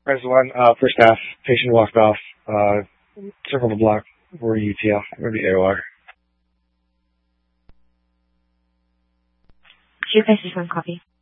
Press 1, first half, patient walked off, circle the block, or UTL, or the AOR. Shoot, this is one copy.